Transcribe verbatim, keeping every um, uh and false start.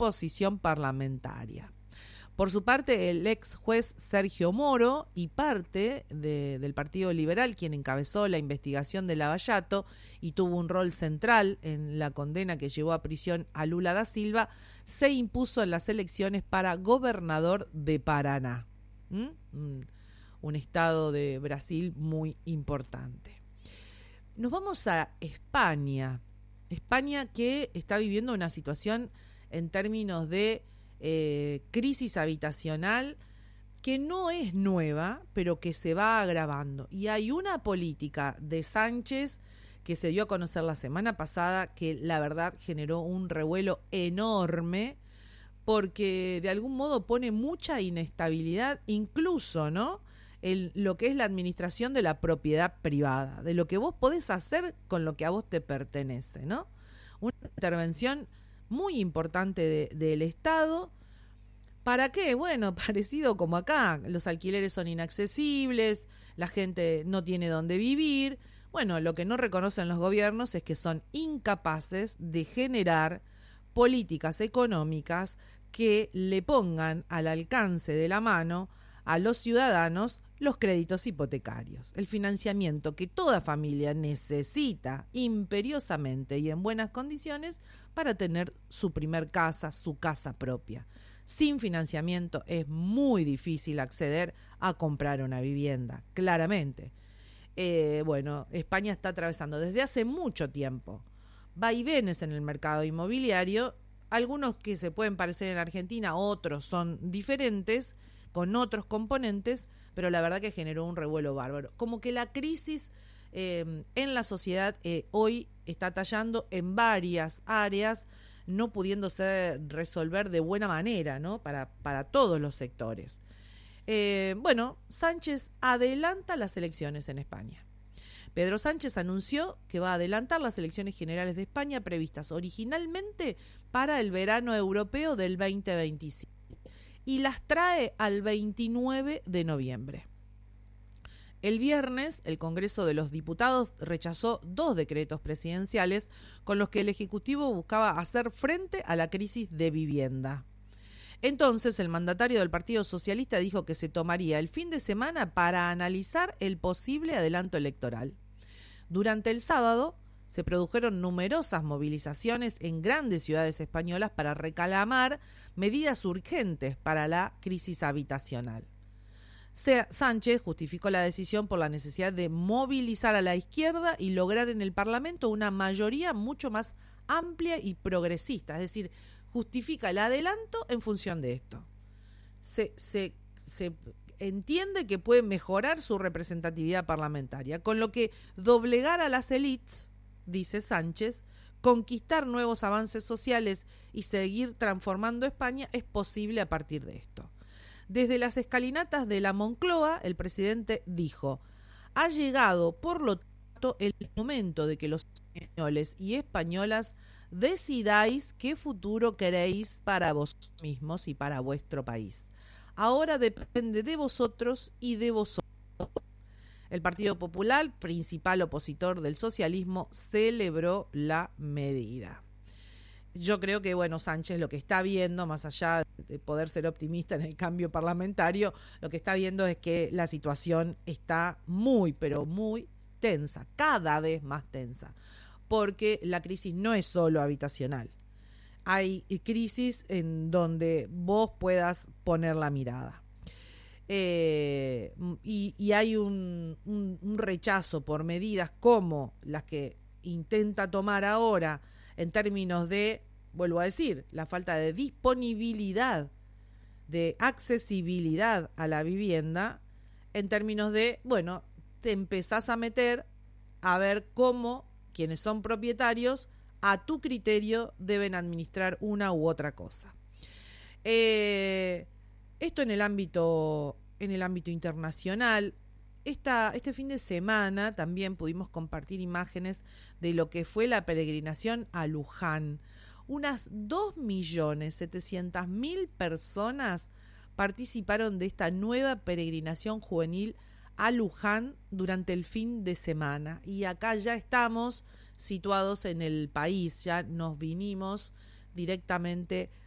oposición parlamentaria. Por su parte, el ex juez Sergio Moro y parte de, del Partido Liberal, quien encabezó la investigación de Lavallato y tuvo un rol central en la condena que llevó a prisión a Lula da Silva, se impuso en las elecciones para gobernador de Paraná, ¿Mm? un estado de Brasil muy importante. Nos vamos a España, España que está viviendo una situación en términos de Eh, crisis habitacional que no es nueva, pero que se va agravando. Y hay una política de Sánchez que se dio a conocer la semana pasada que la verdad generó un revuelo enorme porque de algún modo pone mucha inestabilidad, incluso, ¿no?, en lo que es la administración de la propiedad privada, de lo que vos podés hacer con lo que a vos te pertenece, ¿no? Una intervención muy importante de, del Estado. ¿Para qué? Bueno, parecido como acá, los alquileres son inaccesibles, la gente no tiene dónde vivir. Bueno, lo que no reconocen los gobiernos es que son incapaces de generar políticas económicas que le pongan al alcance de la mano a los ciudadanos los créditos hipotecarios, el financiamiento que toda familia necesita imperiosamente y en buenas condiciones para tener su primer casa, su casa propia. Sin financiamiento es muy difícil acceder a comprar una vivienda, claramente. Eh, bueno, España está atravesando desde hace mucho tiempo vaivenes en el mercado inmobiliario, algunos que se pueden parecer en Argentina, otros son diferentes, con otros componentes, pero la verdad que generó un revuelo bárbaro. Como que la crisis eh, en la sociedad eh, hoy está tallando en varias áreas, no pudiéndose resolver de buena manera, ¿no?, para, para todos los sectores. Eh, bueno, Sánchez adelanta las elecciones en España. Pedro Sánchez anunció que va a adelantar las elecciones generales de España previstas originalmente para el verano europeo del veinte veinticinco y las trae al veintinueve de noviembre. El viernes, el Congreso de los Diputados rechazó dos decretos presidenciales con los que el Ejecutivo buscaba hacer frente a la crisis de vivienda. Entonces, el mandatario del Partido Socialista dijo que se tomaría el fin de semana para analizar el posible adelanto electoral. Durante el sábado, se produjeron numerosas movilizaciones en grandes ciudades españolas para reclamar medidas urgentes para la crisis habitacional. Sánchez justificó la decisión por la necesidad de movilizar a la izquierda y lograr en el Parlamento una mayoría mucho más amplia y progresista, es decir, justifica el adelanto en función de esto. Se, se, se entiende que puede mejorar su representatividad parlamentaria, con lo que doblegar a las élites, dice Sánchez, conquistar nuevos avances sociales y seguir transformando España es posible a partir de esto. Desde las escalinatas de la Moncloa, el presidente dijo: ha llegado, por lo tanto, el momento de que los españoles y españolas decidáis qué futuro queréis para vos mismos y para vuestro país. Ahora depende de vosotros y de vosotros. El Partido Popular, principal opositor del socialismo, celebró la medida. Yo creo que, bueno, Sánchez lo que está viendo, más allá de poder ser optimista en el cambio parlamentario, lo que está viendo es que la situación está muy, pero muy tensa, cada vez más tensa, porque la crisis no es solo habitacional. Hay crisis en donde vos puedas poner la mirada. Eh, y, y hay un, un, un rechazo por medidas como las que intenta tomar ahora en términos de, vuelvo a decir, la falta de disponibilidad, de accesibilidad a la vivienda, en términos de, bueno, te empezás a meter a ver cómo quienes son propietarios a tu criterio deben administrar una u otra cosa. Eh, esto en el ámbito, en el ámbito internacional. Esta, este fin de semana también pudimos compartir imágenes de lo que fue la peregrinación a Luján. Unas dos millones setecientas mil personas participaron de esta nueva peregrinación juvenil a Luján durante el fin de semana. Y acá ya estamos situados en el país, ya nos vinimos directamente